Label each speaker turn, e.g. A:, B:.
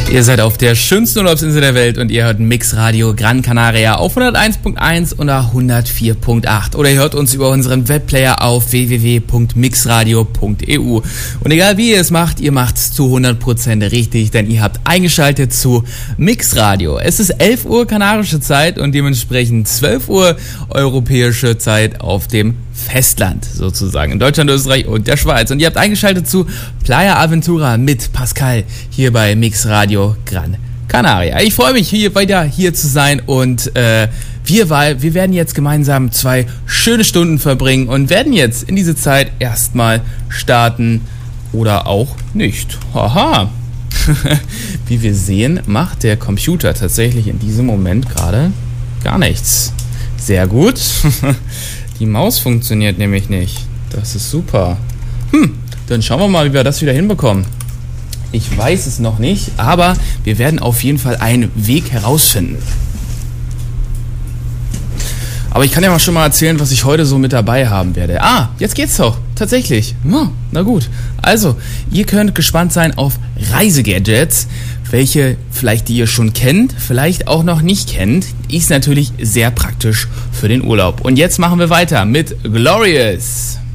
A: Ihr seid auf der schönsten Urlaubsinsel der Welt und ihr hört Mix Radio Gran Canaria auf 101.1 oder 104.8. Oder ihr hört uns über unseren Webplayer auf www.mixradio.eu. Und egal wie ihr es macht, ihr macht es zu 100% richtig, denn ihr habt eingeschaltet zu Mix Radio. Es ist 11 Uhr kanarische Zeit und dementsprechend 12 Uhr europäische Zeit auf dem Festland sozusagen, in Deutschland, Österreich und der Schweiz. Und ihr habt eingeschaltet zu Playa Aventura mit Pascal hier bei Mix Radio Gran Canaria. Ich freue mich, wieder hier zu sein und wir werden jetzt gemeinsam 2 schöne Stunden verbringen und werden jetzt in diese Zeit erstmal starten oder auch nicht. Haha. Wie wir sehen, macht der Computer tatsächlich in diesem Moment gerade gar nichts. Sehr gut. Die Maus funktioniert nämlich nicht. Das ist super. Dann schauen wir mal, wie wir das wieder hinbekommen. Ich weiß es noch nicht, aber wir werden auf jeden Fall einen Weg herausfinden. Aber ich kann ja schon mal erzählen, was ich heute so mit dabei haben werde. Jetzt geht's doch. Tatsächlich. Na gut. Also, ihr könnt gespannt sein auf Reisegadgets, welche vielleicht die ihr schon kennt, vielleicht auch noch nicht kennt. Ist natürlich sehr praktisch für den Urlaub. Und jetzt machen wir weiter mit Glorious.